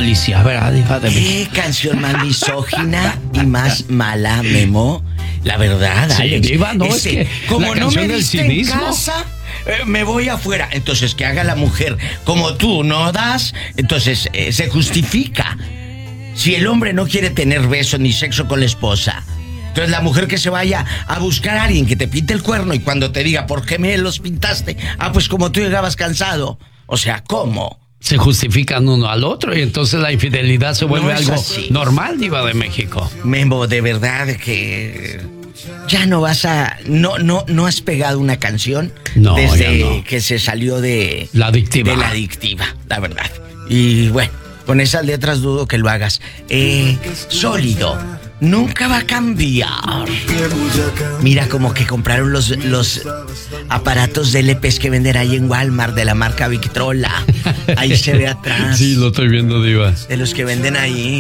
policía, ¿verdad, Diva de México? ¿Qué canción más misógina y más mala, Memo? La verdad, Sí, Alex. Diva, no, es que como la no canción me del diste en cinismo. casa, me voy afuera. Entonces, que haga la mujer como tú no das, entonces se justifica. Si el hombre no quiere tener beso ni sexo con la esposa, entonces la mujer que se vaya a buscar a alguien que te pinte el cuerno y cuando te diga, ¿por qué me los pintaste? Ah, pues como tú llegabas cansado. O sea, ¿cómo? Se justifican uno al otro y entonces la infidelidad se vuelve No es algo así. normal, Diva de México. Memo, de verdad que ya no vas a... No has pegado una canción No, desde ya no. que se salió de... La adictiva. De la adictiva, la verdad. Y bueno, con esas letras dudo que lo hagas. Sólido. Nunca va a cambiar. Mira, como que compraron los aparatos de LPs que venden ahí en Walmart de la marca Victrola. Ahí se ve atrás. Sí, lo estoy viendo, Diva. De los que venden ahí.